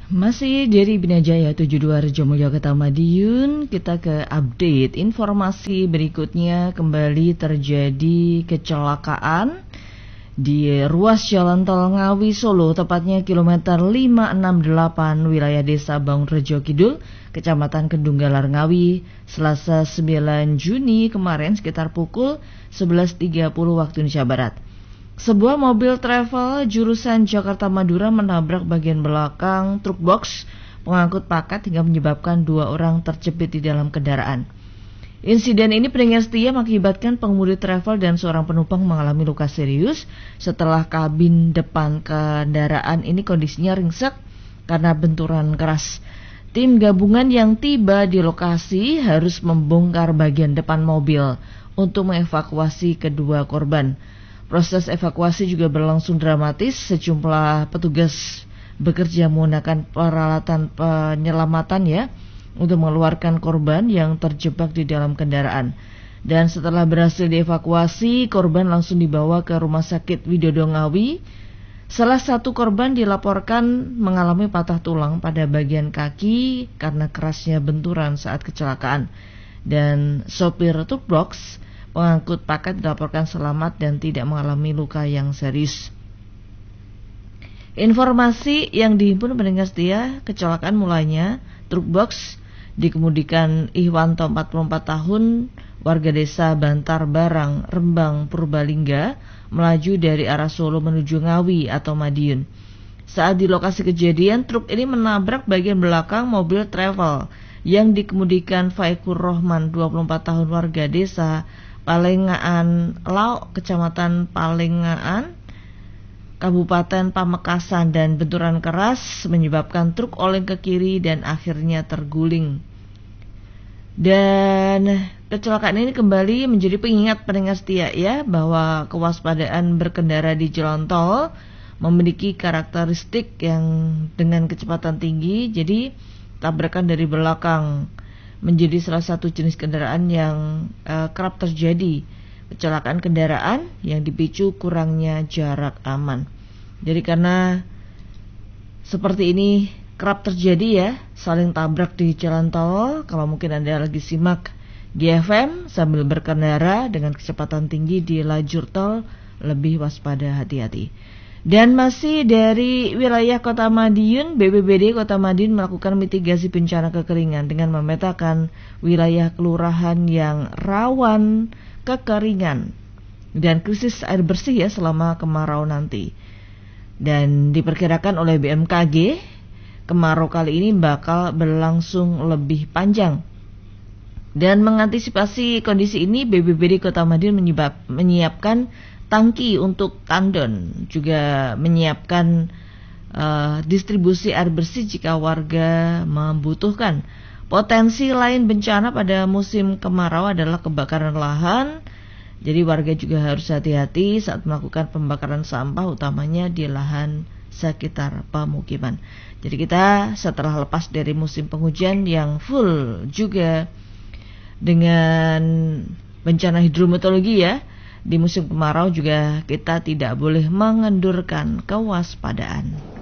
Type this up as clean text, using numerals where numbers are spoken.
Masih dari Binajaya 72 Rejomulyo Kota Madiun, kita ke update informasi berikutnya. Kembali terjadi kecelakaan di ruas jalan tol Ngawi Solo, tepatnya kilometer 568 wilayah desa Bangunrejo Kidul, Kecamatan Kedunggalar Ngawi, Selasa 9 Juni kemarin sekitar pukul 11.30 waktu Indonesia Barat. Sebuah mobil travel jurusan Jakarta Madura menabrak bagian belakang truk box pengangkut paket hingga menyebabkan 2 orang terjepit di dalam kendaraan. Insiden ini pendengar setia mengakibatkan pengemudi travel dan seorang penumpang mengalami luka serius setelah kabin depan kendaraan ini kondisinya ringsek karena benturan keras. Tim gabungan yang tiba di lokasi harus membongkar bagian depan mobil untuk mengevakuasi kedua korban. Proses evakuasi juga berlangsung dramatis. Sejumlah petugas bekerja menggunakan peralatan penyelamatan untuk mengeluarkan korban yang terjebak di dalam kendaraan. Dan setelah berhasil dievakuasi, korban langsung dibawa ke Rumah Sakit Widodo Ngawi. Salah satu korban dilaporkan mengalami patah tulang pada bagian kaki karena kerasnya benturan saat kecelakaan. Dan sopir truk box pengangkut paket dilaporkan selamat dan tidak mengalami luka yang serius. Informasi yang dihimpun pendengar setia, kecelakaan mulainya truk box dikemudikan Ihwanto 44 tahun, warga desa Bantar Barang, Rembang, Purbalingga, melaju dari arah Solo menuju Ngawi atau Madiun. Saat di lokasi kejadian, truk ini menabrak bagian belakang mobil travel yang dikemudikan Faikur Rohman, 24 tahun, warga desa Palengaan Lauk, Kecamatan Palengaan, Kabupaten Pamekasan, dan benturan keras menyebabkan truk oleng ke kiri dan akhirnya terguling. Dan kecelakaan ini kembali menjadi pengingat pendengar setia bahwa kewaspadaan berkendara di jalan tol memiliki karakteristik yang dengan kecepatan tinggi. Jadi tabrakan dari belakang menjadi salah satu jenis kendaraan yang kerap terjadi. Kecelakaan kendaraan yang dipicu kurangnya jarak aman. Jadi karena seperti ini kerap terjadi saling tabrak di jalan tol. Kalau mungkin Anda lagi simak di FM sambil berkendara dengan kecepatan tinggi di lajur tol, lebih waspada, hati-hati. Dan masih dari wilayah Kota Madiun, BPBD Kota Madiun melakukan mitigasi bencana kekeringan dengan memetakan wilayah kelurahan yang rawan kekeringan dan krisis air bersih selama kemarau nanti. Dan diperkirakan oleh BMKG, kemarau kali ini bakal berlangsung lebih panjang. Dan mengantisipasi kondisi ini, BPBD Kota Madiun menyiapkan tangki untuk tandon, juga menyiapkan distribusi air bersih jika warga membutuhkan. Potensi lain bencana pada musim kemarau adalah kebakaran lahan. Jadi warga juga harus hati-hati saat melakukan pembakaran sampah, utamanya di lahan sekitar pemukiman. Jadi kita setelah lepas dari musim penghujan yang full juga dengan bencana hidrometeorologi di musim kemarau juga kita tidak boleh mengendurkan kewaspadaan.